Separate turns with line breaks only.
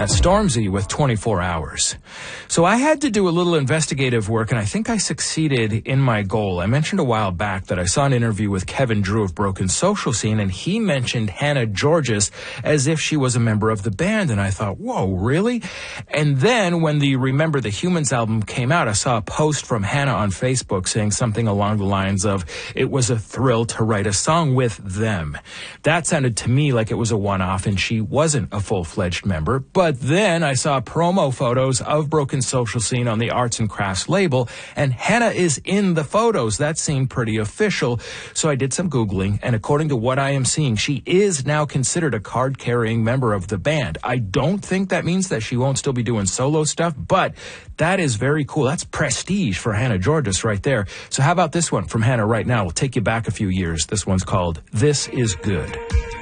Stormzy with 24 Hours. So I had to do a little investigative work, and I think I succeeded in my goal. I mentioned a while back that I saw an interview with Kevin Drew of Broken Social Scene, and he mentioned Hannah Georgas as if she was a member of the band, and I thought, whoa, really? And then when the Remember the Humans album came out, I saw a post from Hannah on Facebook saying something along the lines of, it was a thrill to write a song with them. That sounded to me like it was a one-off, and she wasn't a full-fledged member. But then I saw promo photos of Broken Social Scene on the Arts and Crafts label, and Hannah is in the photos. That seemed pretty official. So I did some Googling, and according to what I am seeing, she is now considered a card-carrying member of the band. I don't think that means that she won't still be doing solo stuff, but that is very cool. That's prestige for Hannah Georgas right there. So how about this one from Hannah right now? We'll take you back a few years. This one's called This Is Good.